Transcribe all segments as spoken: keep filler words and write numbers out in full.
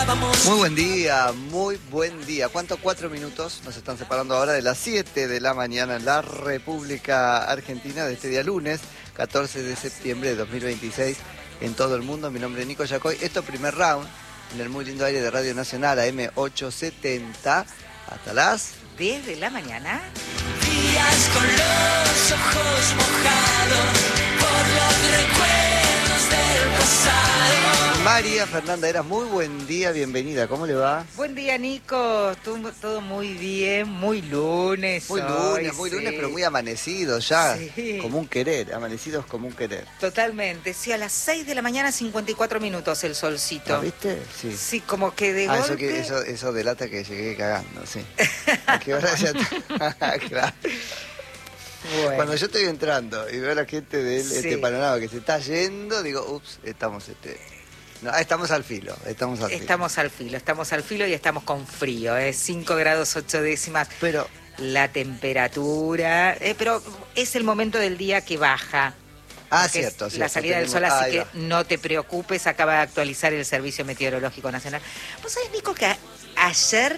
Muy buen día, muy buen día. ¿Cuánto? Cuatro minutos nos están separando ahora de las siete de la mañana en la República Argentina de este día lunes, catorce de septiembre de dos mil veintiséis, en todo el mundo. Mi nombre es Nico Yacoy. Esto es Primer Round, en el muy lindo aire de Radio Nacional, A M ochocientos setenta, hasta las diez de la mañana. Días con los ojos mojados por los recuerdos del pasado. María Fernanda Eras, muy buen día, bienvenida. ¿Cómo le va? Buen día, Nico. Todo, todo muy bien, muy lunes. Muy hoy, lunes, muy sí. lunes, pero muy amanecidos ya. Sí. Como un querer, amanecidos como un querer. Totalmente. Sí, a las seis de la mañana, cincuenta y cuatro minutos el solcito. ¿Ah, viste? Sí. Sí, como que de Ah, golpe... eso, que, eso, eso delata que llegué cagando, sí. ¿A qué hora ya está? Claro. Bueno. Cuando yo estoy entrando y veo a la gente de Sí. este panorama que se está yendo, digo, ups, estamos este... No, ah, estamos al filo, estamos al filo. Estamos al filo, estamos al filo y estamos con frío, ¿eh? cinco grados ocho décimas. Pero, La temperatura, eh, pero es el momento del día que baja. ah, Porque es cierto, cierto. la salida del tenemos- sol, así ahí que va. no te preocupes, acaba de actualizar el Servicio Meteorológico Nacional. ¿Vos sabés, Nico, que a- ayer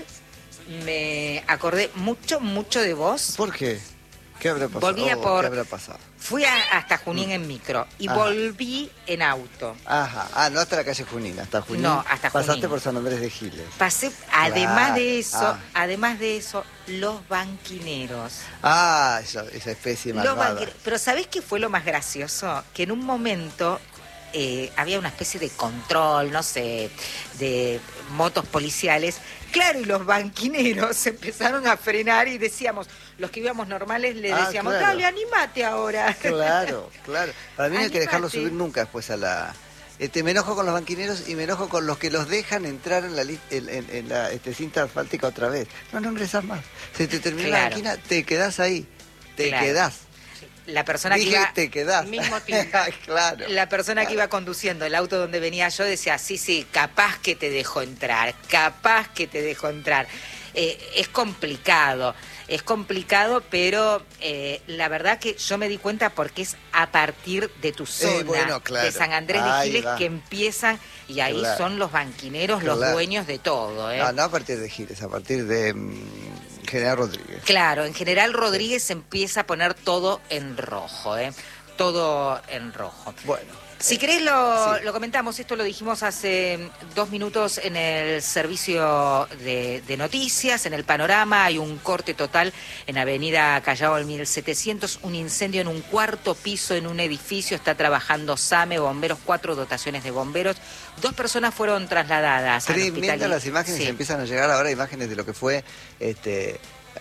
me acordé mucho, mucho de vos? ¿Por qué? ¿Qué habrá pasado? Volvía Oh, por- ¿Qué habrá pasado? Fui a- hasta Junín en micro y Ajá. volví en auto. Ajá, ah, no hasta la calle Junín, hasta Junín. No, hasta Pasaste Junín. por San Andrés de Giles. Pasé, además de eso, Ah. además de eso, los banquineros. Ah, esa, esa especie Los malvada. banquineros. Pero ¿sabés qué fue lo más gracioso? Que en un momento eh, había una especie de control, no sé, de motos policiales. Claro, y los banquineros empezaron a frenar y decíamos, los que íbamos normales le Ah, decíamos, claro. dale, animate ahora. Claro, claro. Para mí no hay que dejarlos Animate. subir nunca después a la... Este, me enojo con los banquineros y me enojo con los que los dejan entrar en la, li- en, en- en la este, cinta asfáltica otra vez. No, no ingresás más. Se te termina la Claro. banquina, te quedás ahí. Te Claro. quedás. La persona Dije, que iba... te quedás. Mismo tiempo. Claro. La persona que iba conduciendo el auto donde venía yo decía, sí, sí, capaz que te dejo entrar, capaz que te dejo entrar. Eh, es complicado, es complicado, pero eh, la verdad que yo me di cuenta porque es a partir de tu zona, bueno, claro. de San Andrés de Ahí Giles, va. que empiezan, y ahí Claro. son los banquineros, los Claro. dueños de todo. ¿eh? No, no a partir de Giles, a partir de mm, General Rodríguez. Claro, en General Rodríguez empieza a poner todo en rojo, ¿eh? Todo en rojo. Bueno. Si querés lo, sí. lo comentamos, esto lo dijimos hace dos minutos en el servicio de, de noticias, en el panorama, hay un corte total en Avenida Callao al mil setecientos, un incendio en un cuarto piso en un edificio, está trabajando SAME, bomberos, cuatro dotaciones de bomberos, dos personas fueron trasladadas al Tremenda hospital. las imágenes, Sí. empiezan a llegar ahora imágenes de lo que fue, este,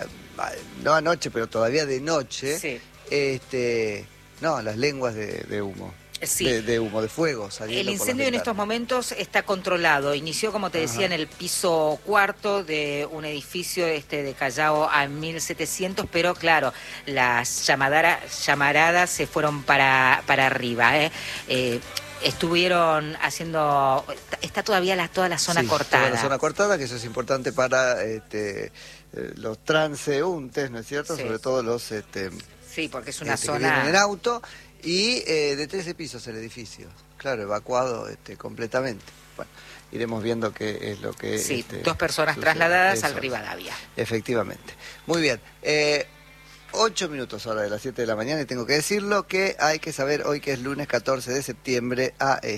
no anoche, pero todavía de noche, Sí. este, no, las lenguas de, de humo. Sí. De, de humo, de fuego saliendo El por las incendio en estos ventanas. momentos está controlado. Inició, como te decía, Ajá. en el piso cuarto de un edificio este de Callao a mil setecientos, pero claro, las llamadara- llamaradas se fueron para, para arriba. ¿eh? Eh, estuvieron haciendo... Está todavía la, toda la zona Sí, cortada. toda la zona cortada, que eso es importante para este, eh, los transeúntes, ¿no es cierto? Sí. Sobre todo los este, Sí, porque es una este, que zona... vienen en auto. Y eh, de trece pisos el edificio, claro, evacuado este, completamente. Bueno, iremos viendo qué es lo que... Sí, este, dos personas sucede. trasladadas Eso al es. Rivadavia. Efectivamente. Muy bien. Eh, ocho minutos ahora de las siete de la mañana y tengo que decirlo que hay que saber hoy que es lunes catorce de septiembre a